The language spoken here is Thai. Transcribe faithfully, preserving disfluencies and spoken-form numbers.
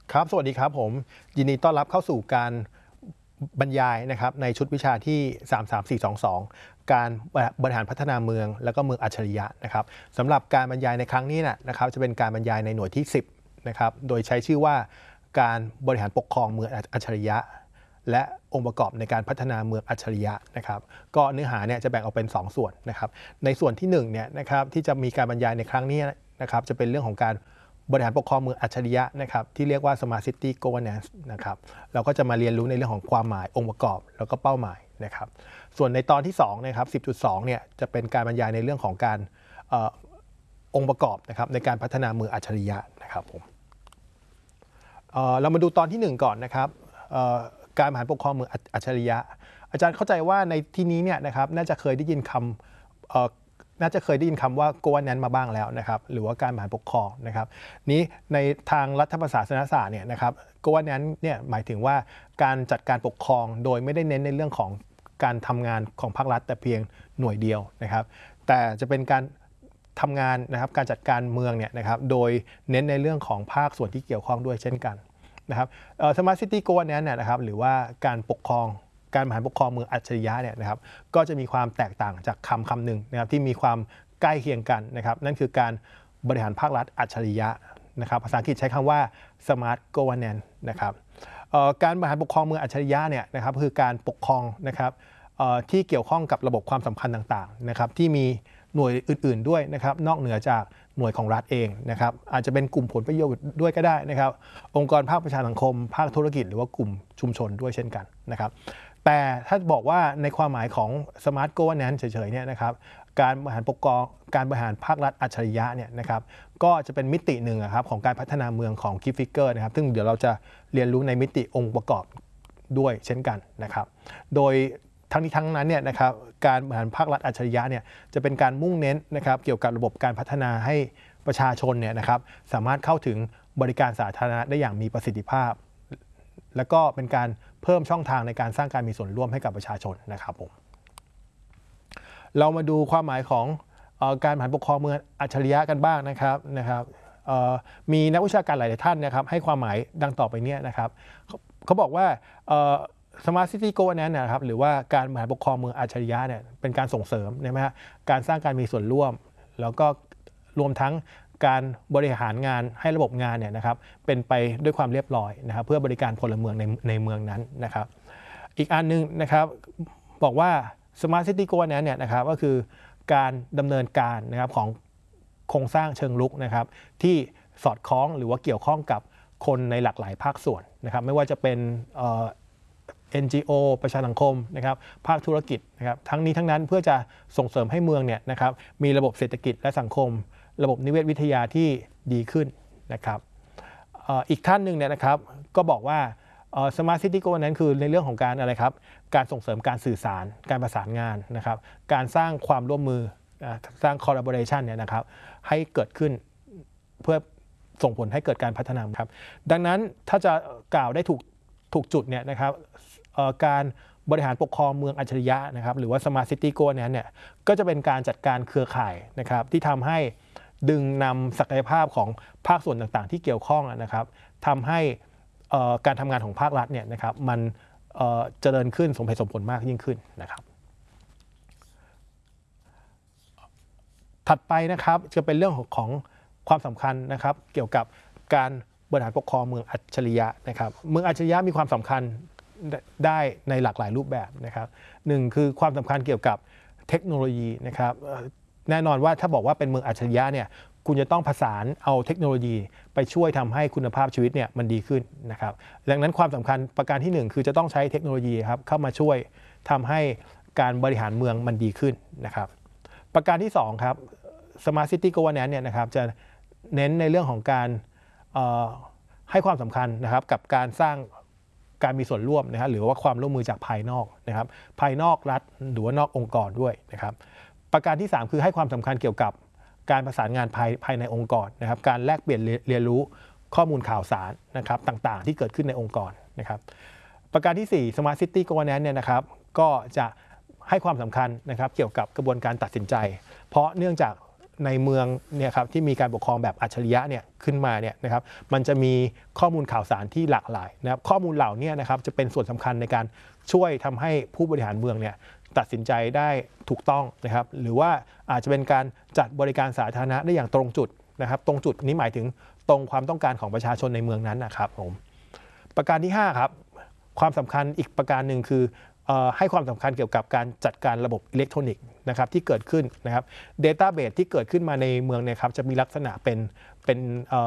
ครับสวัสดีครับผมยินดีต้อนรับเข้าสู่การบรรยายนะครับในชุดวิชาที่สาม สาม สี่ สอง สองการบริหารพัฒนาเมืองแล้วก็เมืองอัจฉริยะนะครับสำหรับการบรรยายในครั้งนี้นะครับจะเป็นการบรรยายในหน่วยที่สิบนะครับโดยใช้ชื่อว่าการบริหารปกครองเมืองอัจฉริยะและองค์ประกอบในการพัฒนาเมืองอัจฉริยะนะครับก็เนื้อหาเนี่ยจะแบ่งออกเป็นสองส่วนนะครับในส่วนที่หนึ่งเนี่ยนะครับที่จะมีการบรรยายในครั้งนี้นะครับจะเป็นเรื่องของการบริหารปกครองเมืองอัจฉริยะนะครับที่เรียกว่า Smart City Governance นะครับเราก็จะมาเรียนรู้ในเรื่องของความหมายองค์ประกอบแล้วก็เป้าหมายนะครับส่วนในตอนที่สองนะครับ สิบจุดสอง เนี่ยจะเป็นการบรรยายในเรื่องของการอองค์ประกอบนะครับในการพัฒนาเมืองอัจฉริยะนะครับผมเเรามาดูตอนที่หนึ่งก่อนนะครับการบริหารปกครองเมืองอัจฉริยะอาจารย์เข้าใจว่าในที่นี้เนี่ยนะครับน่าจะเคยได้ยินคำน่าจะเคยได้ยินคำว่า governance มาบ้างแล้วนะครับหรือว่าการบริหารปกครองนะครับนี้ในทางรัฐประศาสนศาสตร์เนี่ยนะครับ governance เนี่ยหมายถึงว่าการจัดการปกครองโดยไม่ได้เน้นในเรื่องของการทำงานของภาครัฐแต่เพียงหน่วยเดียวนะครับแต่จะเป็นการทำงานนะครับการจัดการเมืองเนี่ยนะครับโดยเน้นในเรื่องของภาคส่วนที่เกี่ยวข้องด้วยเช่นกันนะครับสมาร์ทซิตี้โกลนั้นเนี่ยนะครับหรือว่าการปกครองการบริหารปกครองเมืองอัจฉริยะเนี่ยนะครับก็จะมีความแตกต่างจากคำคำหนึ่งนะครับที่มีความใกล้เคียงกันนะครับนั่นคือการบริหารภาครัฐอัจฉริยะนะครับภาษาอังกฤษใช้คำว่า smart governance นะครับการบริหารปกครองเมืองอัจฉริยะเนี่ยนะครับคือการปกครองนะครับที่เกี่ยวข้องกับระบบความสัมพันธ์ต่างๆนะครับที่มีหน่วยอื่นๆด้วยนะครับนอกเหนือจากหน่วยของรัฐเองนะครับอาจจะเป็นกลุ่มผลประโยชน์ด้วยก็ได้นะครับองค์กรภาคประชาสังคมภาคธุรกิจหรือว่ากลุ่มชุมชนด้วยเช่นกันนะครับแต่ถ้าบอกว่าในความหมายของ Smart Governance เฉยๆเนี่ยนะครับการบริหารปกครองการบริหารภาครัฐอัจฉริยะเนี่ยนะครับก็จะเป็นมิติหนึ่งครับของการพัฒนาเมืองของ Key Figure นะครับซึ่งเดี๋ยวเราจะเรียนรู้ในมิติองค์ประกอบด้วยเช่นกันนะครับโดยทั้งนี้ทั้งนั้นเนี่ยนะครับการบริหารภาครัฐอัจฉริยะเนี่ยจะเป็นการมุ่งเน้นนะครับเกี่ยวกับระบบการพัฒนาให้ประชาชนเนี่ยนะครับสามารถเข้าถึงบริการสาธารณะได้อย่างมีประสิทธิภาพและก็เป็นการเพิ่มช่องทางในการสร้างการมีส่วนร่วมให้กับประชาชนนะครับผมเรามาดูความหมายของเอ่อการบริหารปกครองเมืองอัจฉริยะกันบ้างนะครับนะครับมีนักวิชาการหลายท่านนะครับให้ความหมายดังต่อไปนี้นะครับเขาบอกว่าSmart City Governance นะครับหรือว่าการบริหารปกครองเมืองอัจฉริยะเนี่ยเป็นการส่งเสริมใช่ไหมฮะการสร้างการมีส่วนร่วมแล้วก็รวมทั้งการบริหารงานให้ระบบงานเนี่ยนะครับเป็นไปด้วยความเรียบร้อยนะครับเพื่อบริการพลเมืองในในเมืองนั้นนะครับอีกอันนึงนะครับบอกว่า Smart City Governance เนี่ยนะครับก็คือการดำเนินการนะครับของโครงสร้างเชิงรุกนะครับที่สอดคล้องหรือว่าเกี่ยวข้องกับคนในหลากหลายภาคส่วนนะครับไม่ว่าจะเป็นเอ็น จี โอ ประชาสังคมนะครับภาคธุรกิจนะครับทั้งนี้ทั้งนั้นเพื่อจะส่งเสริมให้เมืองเนี่ยนะครับมีระบบเศรษฐกิจและสังคมระบบนิเวศวิทยาที่ดีขึ้นนะครับ อ, อีกท่านหนึ่งเนี่ยนะครับก็บอกว่า Smart City Governance คือในเรื่องของการอะไรครับการส่งเสริมการสื่อสารการประสานงานนะครับการสร้างความร่วมมือสร้าง collaboration เนี่ยนะครับให้เกิดขึ้นเพื่อส่งผลให้เกิดการพัฒนาครับดังนั้นถ้าจะกล่าวได้ถูกถูกจุดเนี่ยนะครับการบริหารปกครองเมืองอัจฉริยะนะครับหรือว่า Smart City Governance เนี่ยก็จะเป็นการจัดการเครือข่ายนะครับที่ทำให้ดึงนำศักยภาพของภาคส่วนต่างๆที่เกี่ยวข้องนะครับทำให้การทำงานของภาครัฐเนี่ยนะครับมันเจริญขึ้นสมเหตุสมผลมากยิ่งขึ้นนะครับถัดไปนะครับจะเป็นเรื่องของความสำคัญนะครับเกี่ยวกับการบริหารปกครองเมืองอัจฉริยะนะครับเมืองอัจฉริยะมีความสำคัญได้ในหลากหลายรูปแบบนะครับหนึ่งคือความสำคัญเกี่ยวกับเทคโนโลยีนะครับแน่นอนว่าถ้าบอกว่าเป็นเมืองอัจฉริยะเนี่ยคุณจะต้องผสานเอาเทคโนโลยีไปช่วยทำให้คุณภาพชีวิตเนี่ยมันดีขึ้นนะครับดังนั้นความสำคัญประการที่หนึ่งคือจะต้องใช้เทคโนโลยีครับเข้ามาช่วยทำให้การบริหารเมืองมันดีขึ้นนะครับประการที่สองครับ Smart City Governance เนี่ยนะครับจะเน้นในเรื่องของการให้ความสำคัญนะครับกับการสร้างการมีส่วนร่วมนะครับหรือว่าความร่วมมือจากภายนอกนะครับภายนอกรัฐหรือว่านอกองค์กรด้วยนะครับประการที่สามคือให้ความสำคัญเกี่ยวกับการประสานงานภายภายในองค์กรนะครับการแลกเปลี่ยนเรียนรู้ข้อมูลข่าวสารนะครับต่างๆที่เกิดขึ้นในองค์กรนะครับประการที่สี่ Smart City Governance เนี่ยนะครับก็จะให้ความสำคัญนะครับเกี่ยวกับกระบวนการตัดสินใจเพราะเนื่องจากในเมืองเนี่ยครับที่มีการปกครองแบบอัจฉริยะเนี่ยขึ้นมาเนี่ยนะครับมันจะมีข้อมูลข่าวสารที่หลากหลายนะครับข้อมูลเหล่านี้นะครับจะเป็นส่วนสำคัญในการช่วยทำให้ผู้บริหารเมืองเนี่ยตัดสินใจได้ถูกต้องนะครับหรือว่าอาจจะเป็นการจัดบริการสาธารณะได้อย่างตรงจุดนะครับตรงจุดนี้หมายถึงตรงความต้องการของประชาชนในเมืองนั้นนะครับผมประการที่ห้าครับความสำคัญอีกประการหนึ่งคือให้ความสำคัญเกี่ยวกับการจัดการระบบอิเล็กทรอนิกส์นะครับที่เกิดขึ้นนะครับ Database ที่เกิดขึ้นมาในเมืองเนี่ยครับจะมีลักษณะเป็นเป็น